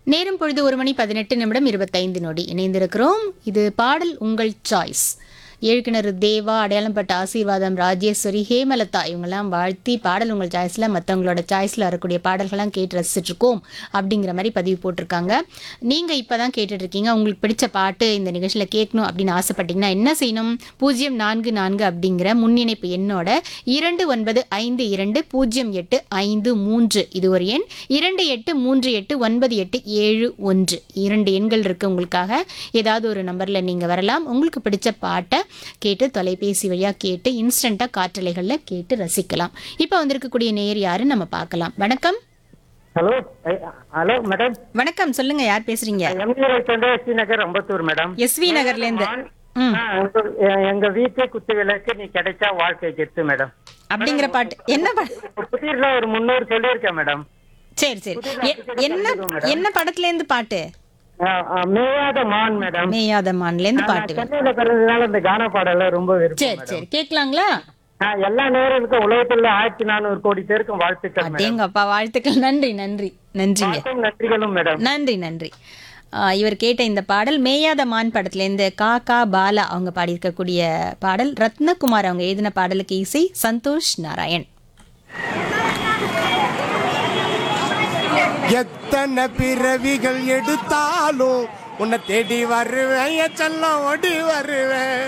நேரம் பொழுது 1:18 இணைந்திருக்கிறோம். இது பாடல் உங்கள் சாய்ஸ். ஏழுக்கிணறு தேவா, அடையாளம்பட்ட ஆசீர்வாதம், ராஜேஸ்வரி, ஹேமலதா இவங்கெல்லாம் வாழ்த்தி பாடல் உங்கள் சாய்ஸில் மற்றவங்களோட சாய்ஸில் வரக்கூடிய பாடல்கள்லாம் கேட்டு ரசிச்சுட்ருக்கோம் அப்படிங்கிற மாதிரி பதிவு போட்டிருக்காங்க. நீங்கள் இப்போ தான் கேட்டுட்ருக்கீங்க. உங்களுக்கு பிடிச்ச பாட்டு இந்த நிகழ்ச்சியில் கேட்கணும் அப்படின்னு ஆசைப்பட்டீங்கன்னா என்ன செய்யணும்? 044 அப்படிங்கிற முன்னிணைப்பு எண்ணோட 29520853 இது ஒரு எண். 28389871 2 எண்கள் இருக்குது உங்களுக்காக. ஏதாவது ஒரு நம்பரில் நீங்கள் வரலாம். உங்களுக்கு பிடிச்ச பாட்டை கேட்டு தொலைபேசி வழியா கேட்டு இன்ஸ்டன்டா காற்றலைகள்ல கேட்டு ரசிக்கலாம். இப்ப வந்திருக்கக்கூடிய நேயர் யாருன்னு நம்ம பார்க்கலாம். வணக்கம். Hello hello madam. வணக்கம், சொல்லுங்க, யார் பேசுறீங்க? எஸ்வி நகர் அம்பத்தூர் மேடம். எஸ்வி நகர்ல இருந்து. எங்க வீட்டு குத்து விளக்கு நீ கிடைச்சா வாழ்க்கை கெத்து மேடம் அப்படிங்கிற பாட்டு என்ன பாட்டு? புதிர்ல ஒரு 300 சொல்லியிருக்கேன் மேடம். சரி சரி. என்ன படத்துல இருந்து பாட்டு? மேயாத மான் மேடம். மேயாத மான்ல இருந்து பாட்டு. சென்னையில பிறந்ததுனால இந்த கான பாடல ரொம்ப விருப்பம். சரி சரி, கேட்கலாங்களா? எல்லா நேரங்களுக்கும் உலகத்துல 1400 கோடி பேருக்கும் வாழ்த்துக்கள். அடேங்கப்பா, வாழ்த்துக்கள். நன்றி நன்றி நன்றிங்க. நன்றிகளும் மேடம். நன்றி நன்றி. இவர் கேட்ட இந்த பாடல் மேயாத மான் படத்துல இந்த காக்கா பாலா அவங்க பாடியிருக்கக்கூடிய பாடல். ரத்னகுமார் அவங்க எழுதின பாடலுக்கு இசை சந்தோஷ் நாராயண். எத்தனை பிறவிகள் எடுத்தாலும் உன்னை தேடி வருவேன், என் செல்லம் ஓடி வருவேன்.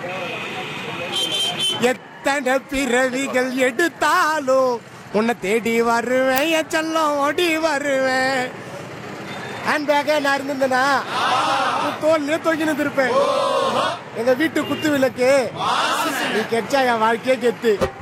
எத்தனை பிறவிகள் எடுத்தாலும் உன்னை தேடி வருவேன், என் செல்லம் ஓடி வருவேன். ஹேண்ட் பேக்கே நான் இருந்திருந்தேனா தோல்லையே தொங்கினு இருப்பேன். எங்க வீட்டு குத்து விளக்கு நீ கெச்சா என் வாழ்க்கையே கெத்து.